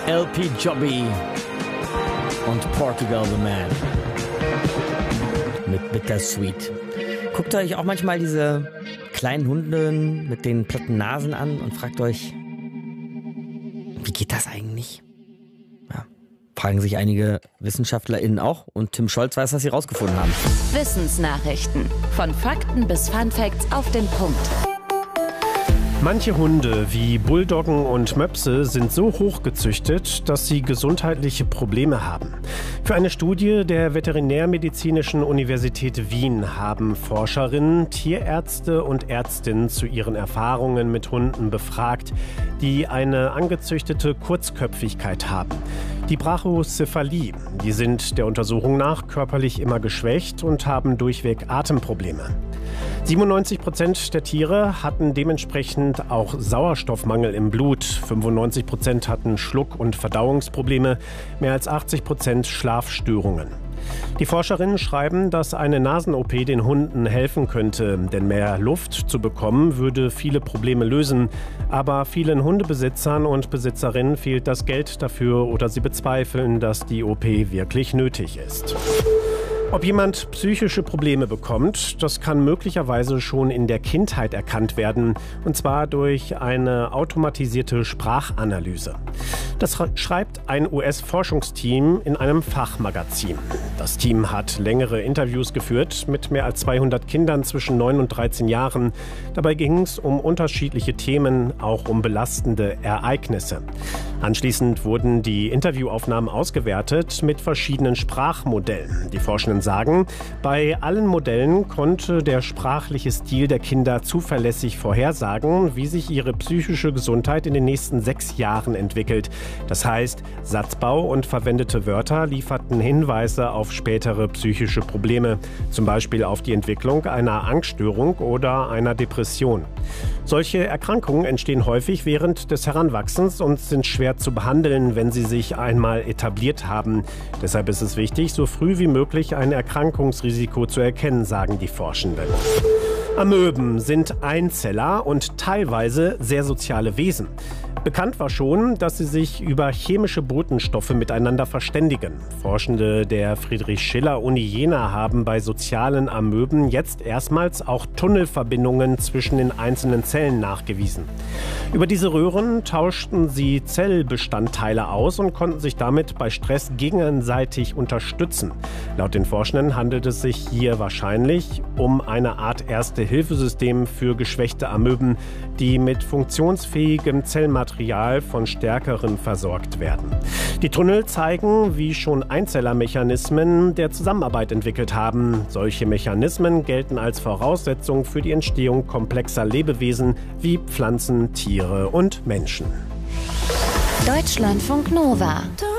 LP Jobby und Portugal the Man mit Bittersweet. Guckt euch auch manchmal diese kleinen Hunde mit den platten Nasen an und fragt euch, wie geht das eigentlich? Ja, fragen sich einige WissenschaftlerInnen auch, und Tim Scholz weiß, was sie rausgefunden haben. Wissensnachrichten. Von Fakten bis Funfacts auf den Punkt. Manche Hunde wie Bulldoggen und Möpse sind so hochgezüchtet, dass sie gesundheitliche Probleme haben. Für eine Studie der Veterinärmedizinischen Universität Wien haben Forscherinnen Tierärzte und Ärztinnen zu ihren Erfahrungen mit Hunden befragt, die eine angezüchtete Kurzköpfigkeit haben. Die Brachycephalie, die sind der Untersuchung nach körperlich immer geschwächt und haben durchweg Atemprobleme. 97% der Tiere hatten dementsprechend auch Sauerstoffmangel im Blut. 95% hatten Schluck- und Verdauungsprobleme, mehr als 80% Schlafstörungen. Die Forscherinnen schreiben, dass eine Nasen-OP den Hunden helfen könnte, denn mehr Luft zu bekommen würde viele Probleme lösen. Aber vielen Hundebesitzern und Besitzerinnen fehlt das Geld dafür oder sie bezweifeln, dass die OP wirklich nötig ist. Ob jemand psychische Probleme bekommt, das kann möglicherweise schon in der Kindheit erkannt werden, und zwar durch eine automatisierte Sprachanalyse. Das schreibt ein US-Forschungsteam in einem Fachmagazin. Das Team hat längere Interviews geführt mit mehr als 200 Kindern zwischen 9 und 13 Jahren. Dabei ging es um unterschiedliche Themen, auch um belastende Ereignisse. Anschließend wurden die Interviewaufnahmen ausgewertet mit verschiedenen Sprachmodellen. Die Forschenden sagen, bei allen Modellen konnte der sprachliche Stil der Kinder zuverlässig vorhersagen, wie sich ihre psychische Gesundheit in den nächsten 6 Jahren entwickelt. Das heißt, Satzbau und verwendete Wörter lieferten Hinweise auf spätere psychische Probleme, zum Beispiel auf die Entwicklung einer Angststörung oder einer Depression. Solche Erkrankungen entstehen häufig während des Heranwachsens und sind schwer zu behandeln, wenn sie sich einmal etabliert haben. Deshalb ist es wichtig, so früh wie möglich ein Erkrankungsrisiko zu erkennen, sagen die Forschenden. Amöben sind Einzeller und teilweise sehr soziale Wesen. Bekannt war schon, dass sie sich über chemische Botenstoffe miteinander verständigen. Forschende der Friedrich-Schiller-Uni Jena haben bei sozialen Amöben jetzt erstmals auch Tunnelverbindungen zwischen den einzelnen Zellen nachgewiesen. Über diese Röhren tauschten sie Zellbestandteile aus und konnten sich damit bei Stress gegenseitig unterstützen. Laut den Forschenden handelt es sich hier wahrscheinlich um eine Art Erste-Hilfesystem für geschwächte Amöben, die mit funktionsfähigem Zellmaterial von Stärkeren versorgt werden. Die Tunnel zeigen, wie schon Einzellermechanismen der Zusammenarbeit entwickelt haben. Solche Mechanismen gelten als Voraussetzung für die Entstehung komplexer Lebewesen wie Pflanzen, Tiere und Menschen. Deutschlandfunk Nova.